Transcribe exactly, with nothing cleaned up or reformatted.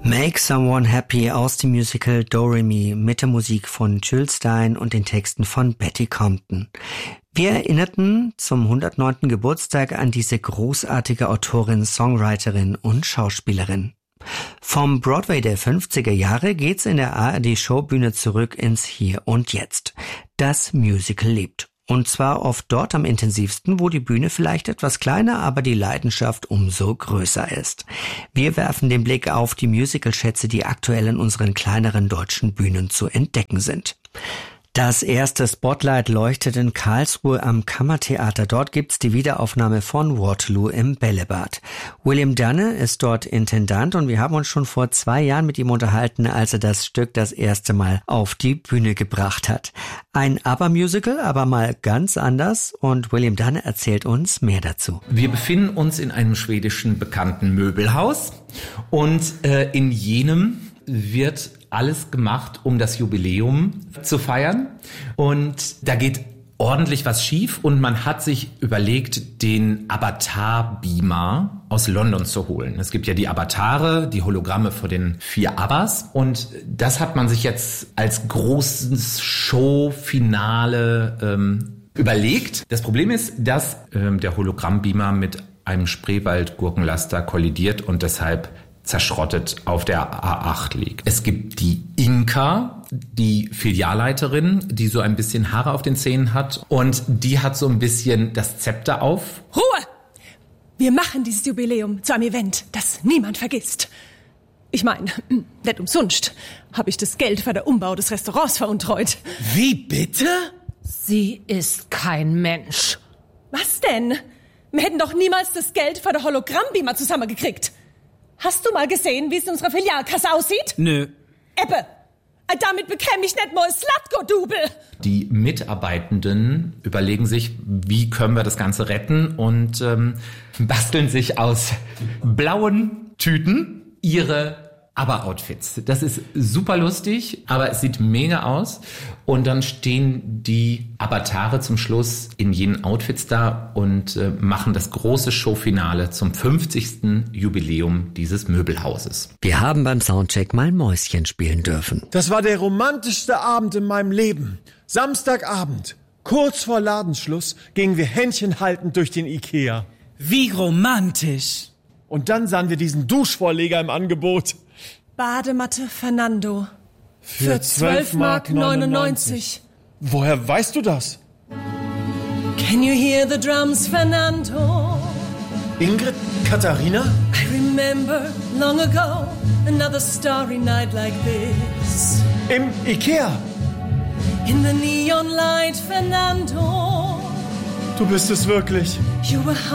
Make Someone Happy aus dem Musical Doremi mit der Musik von Jules Styne und den Texten von Betty Compton. Wir erinnerten zum hundertneunten Geburtstag an diese großartige Autorin, Songwriterin und Schauspielerin. Vom Broadway der fünfziger Jahre geht's in der A R D-Showbühne zurück ins Hier und Jetzt. Das Musical lebt. Und zwar oft dort am intensivsten, wo die Bühne vielleicht etwas kleiner, aber die Leidenschaft umso größer ist. Wir werfen den Blick auf die Musical-Schätze, die aktuell in unseren kleineren deutschen Bühnen zu entdecken sind. Das erste Spotlight leuchtet in Karlsruhe am Kammertheater. Dort gibt's die Wiederaufnahme von Waterloo im Bällebad. William Dunne ist dort Intendant und wir haben uns schon vor zwei Jahren mit ihm unterhalten, als er das Stück das erste Mal auf die Bühne gebracht hat. Ein ABBA-Musical, aber mal ganz anders, und William Dunne erzählt uns mehr dazu. Wir befinden uns in einem schwedischen bekannten Möbelhaus und äh, in jenem wird alles gemacht, um das Jubiläum zu feiern. Und da geht ordentlich was schief und man hat sich überlegt, den Avatar-Beamer aus London zu holen. Es gibt ja die Avatare, die Hologramme vor den vier Abbas, und das hat man sich jetzt als großes Showfinale ähm, überlegt. Das Problem ist, dass ähm, der Hologramm-Beamer mit einem Spreewald-Gurkenlaster kollidiert und deshalb zerschrottet auf der A acht liegt. Es gibt die Inka, die Filialleiterin, die so ein bisschen Haare auf den Zähnen hat, und die hat so ein bisschen das Zepter auf. Ruhe! Wir machen dieses Jubiläum zu einem Event, das niemand vergisst. Ich meine, nicht umsonst habe ich das Geld für den Umbau des Restaurants veruntreut. Wie bitte? Sie ist kein Mensch. Was denn? Wir hätten doch niemals das Geld für den Hologramm-Beamer zusammengekriegt. Hast du mal gesehen, wie es in unserer Filialkasse aussieht? Nö. Ebbe, damit bekäme ich nicht mal ein Slatko-Double. Die Mitarbeitenden überlegen sich, wie können wir das Ganze retten, und ähm, basteln sich aus blauen Tüten ihre ABBA-Outfits. Das ist super lustig, aber es sieht mega aus. Und dann stehen die Avatare zum Schluss in jenen Outfits da und äh, machen das große Showfinale zum fünfzigsten Jubiläum dieses Möbelhauses. Wir haben beim Soundcheck mal Mäuschen spielen dürfen. Das war der romantischste Abend in meinem Leben. Samstagabend, kurz vor Ladenschluss, gingen wir händchenhaltend durch den Ikea. Wie romantisch. Und dann sahen wir diesen Duschvorleger im Angebot. Badematte Fernando. Für zwölf Mark neunundneunzig. Woher weißt du das? Can you hear the drums, Fernando? Ingrid, Katharina? I remember long ago, another starry night like this. Im Ikea. In the neon light, Fernando. Du bist es wirklich. You were